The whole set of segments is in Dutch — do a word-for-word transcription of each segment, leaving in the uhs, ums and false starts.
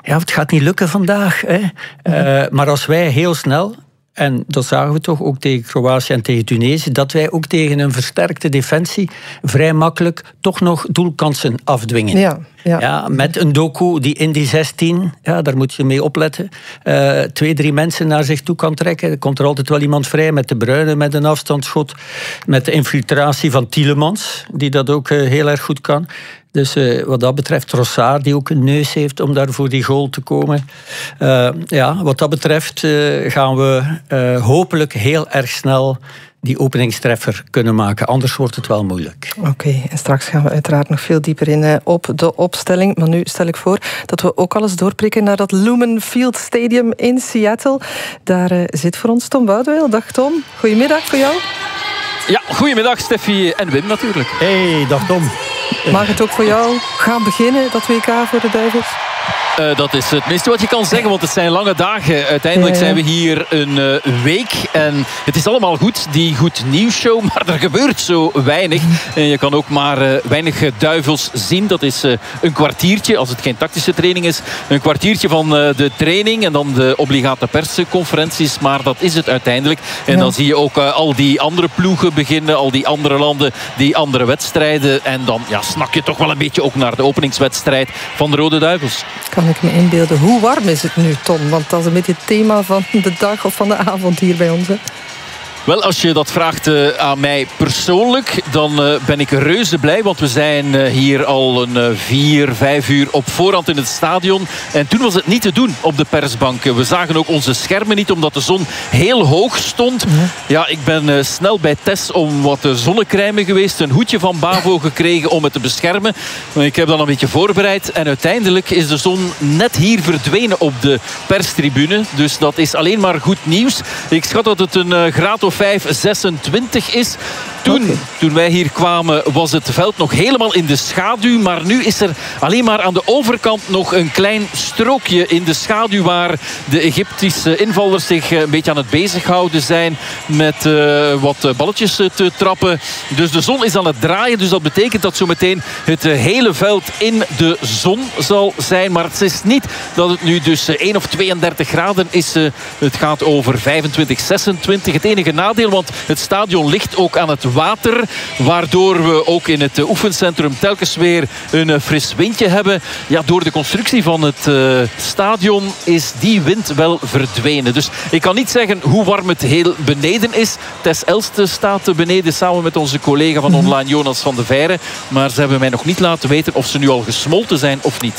ja, het gaat niet lukken vandaag. Hè. Uh, maar als wij heel snel... En dat zagen we toch ook tegen Kroatië en tegen Tunesië, dat wij ook tegen een versterkte defensie vrij makkelijk toch nog doelkansen afdwingen. Ja, ja. Ja, met een Doku die in die zestien, ja, daar moet je mee opletten, uh, twee, drie mensen naar zich toe kan trekken. Er komt er altijd wel iemand vrij met De Bruyne, met een afstandsschot, met de infiltratie van Tielemans, die dat ook uh, heel erg goed kan. Dus uh, wat dat betreft Trossard, die ook een neus heeft om daar voor die goal te komen. Uh, ja, wat dat betreft uh, gaan we uh, hopelijk heel erg snel die openingstreffer kunnen maken. Anders wordt het wel moeilijk. Oké, okay, en straks gaan we uiteraard nog veel dieper in uh, op de opstelling. Maar nu stel ik voor dat we ook alles doorprikken naar dat Lumen Field Stadium in Seattle. Daar uh, zit voor ons Tom Boudewijn. Dag Tom, goedemiddag voor jou. Ja, goedemiddag Steffi en Wim natuurlijk. Hey, dag Tom. Mag het ook voor jou gaan beginnen, dat W K voor de Duivels? Uh, dat is het minste wat je kan zeggen, want het zijn lange dagen. Uiteindelijk ja, ja. zijn we hier een uh, week en het is allemaal goed, die goed nieuwsshow, maar er gebeurt zo weinig. En je kan ook maar uh, weinig Duivels zien. Dat is uh, een kwartiertje, als het geen tactische training is, een kwartiertje van uh, de training en dan de obligate persconferenties, maar dat is het uiteindelijk. En ja. dan zie je ook uh, al die andere ploegen beginnen, al die andere landen, die andere wedstrijden. En dan ja, snak je toch wel een beetje ook naar de openingswedstrijd van de Rode Duivels. Kan ik me inbeelden. Hoe warm is het nu, Tom? Want dat is een beetje het thema van de dag of van de avond hier bij ons. Hè? Wel, als je dat vraagt uh, aan mij persoonlijk, dan uh, ben ik reuze blij. Want we zijn uh, hier al een uh, vier, vijf uur op voorhand in het stadion. En toen was het niet te doen op de persbanken. We zagen ook onze schermen niet, omdat de zon heel hoog stond. Ja, ja ik ben uh, snel bij Tess om wat uh, zonnecrème geweest. Een hoedje van Bavo gekregen om het te beschermen. Ik heb dan een beetje voorbereid. En uiteindelijk is de zon net hier verdwenen op de perstribune. Dus dat is alleen maar goed nieuws. Ik schat dat het een uh, graad of vijf zesentwintig is. Toen, okay. toen wij hier kwamen was het veld nog helemaal in de schaduw. Maar nu is er alleen maar aan de overkant nog een klein strookje in de schaduw waar de Egyptische invallers zich een beetje aan het bezighouden zijn met uh, wat balletjes te trappen. Dus de zon is aan het draaien. Dus dat betekent dat zometeen het hele veld in de zon zal zijn. Maar het is niet dat het nu dus één of tweeëndertig graden is. Het gaat over vijfentwintig, zesentwintig. Het enige nadeel, want het stadion ligt ook aan het water, waardoor we ook in het oefencentrum telkens weer een fris windje hebben. Ja, door de constructie van het uh, stadion is die wind wel verdwenen. Dus ik kan niet zeggen hoe warm het heel beneden is. Tess Elste staat beneden samen met onze collega van online, Jonas van de Veire. Maar ze hebben mij nog niet laten weten of ze nu al gesmolten zijn of niet.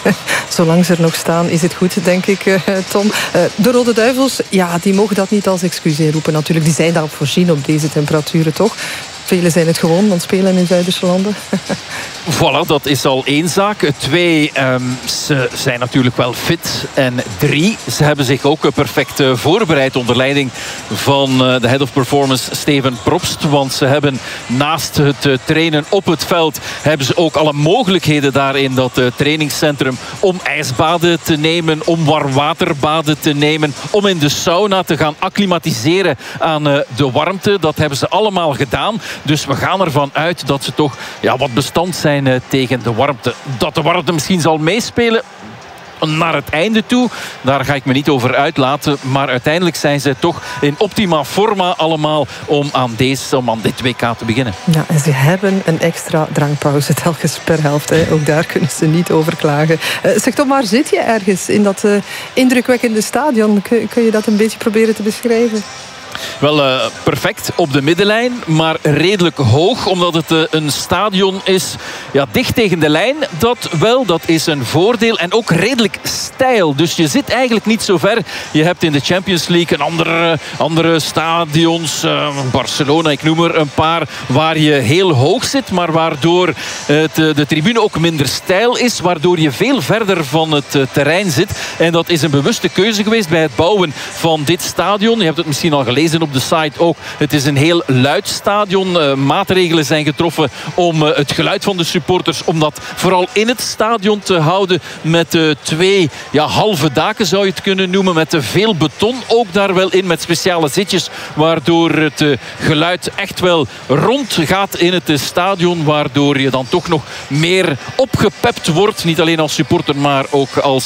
Zolang ze er nog staan is het goed, denk ik, uh, Tom. Uh, de Rode Duivels, ja, die mogen dat niet als excuus inroepen natuurlijk. Die zijn daarop voorzien op deze temperaturen, toch? Velen zijn het gewoon, want spelen in Zuiderse landen. Voilà, dat is al één zaak. Twee, um, ze zijn natuurlijk wel fit. En drie, ze hebben zich ook perfect uh, voorbereid onder leiding van uh, de head of performance Steven Probst. Want ze hebben naast het uh, trainen op het veld, hebben ze ook alle mogelijkheden daar in dat uh, trainingscentrum om ijsbaden te nemen, om warmwaterbaden te nemen, om in de sauna te gaan acclimatiseren aan uh, de warmte. Dat hebben ze allemaal gedaan. Dus we gaan ervan uit dat ze toch ja, wat bestand zijn uh, tegen de warmte. Dat de warmte misschien zal meespelen naar het einde toe, daar ga ik me niet over uitlaten. Maar uiteindelijk zijn ze toch in optima forma allemaal om aan, deze, om aan dit W K te beginnen. Ja, en ze hebben een extra drankpauze telkens per helft. Hè. Ook daar kunnen ze niet over klagen. Uh, zeg toch maar, zit je ergens in dat uh, indrukwekkende stadion? Kun, kun je dat een beetje proberen te beschrijven? Wel uh, perfect op de middenlijn, maar redelijk hoog, omdat het uh, een stadion is ja, dicht tegen de lijn. Dat wel, dat is een voordeel en ook redelijk steil. Dus je zit eigenlijk niet zo ver. Je hebt in de Champions League een andere, andere stadions, uh, Barcelona, ik noem er een paar, waar je heel hoog zit, maar waardoor het, de tribune ook minder steil is, waardoor je veel verder van het uh, terrein zit. En dat is een bewuste keuze geweest bij het bouwen van dit stadion. Je hebt het misschien al gelezen op de site ook. Het is een heel luid stadion. Uh, maatregelen zijn getroffen om uh, het geluid van de supporters, om dat vooral in het stadion te houden met uh, twee ja, halve daken zou je het kunnen noemen, met uh, veel beton ook daar wel in, met speciale zitjes, waardoor het uh, geluid echt wel rond gaat in het uh, stadion, waardoor je dan toch nog meer opgepept wordt, niet alleen als supporter, maar ook als